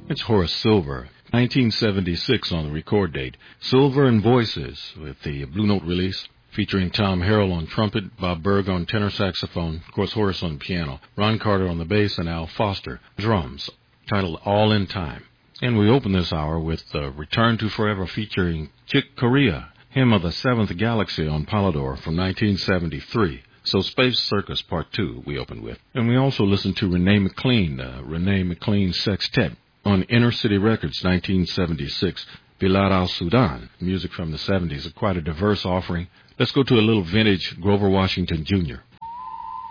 It's Horace Silver, 1976 on the record date. Silver and Voices with the Blue Note release, featuring Tom Harrell on trumpet, Bob Berg on tenor saxophone, of course Horace on piano, Ron Carter on the bass, and Al Foster drums, titled All in Time. And we open this hour with Return to Forever featuring Chick Corea, hymn of the Seventh Galaxy on Polydor from 1973. So Space Circus Part 2 we opened with. And we also listened to Renee McLean Sextet on Inner City Records, 1976. Bilal al-Sudan, music from the 70s, quite a diverse offering. Let's go to a little vintage Grover Washington Jr.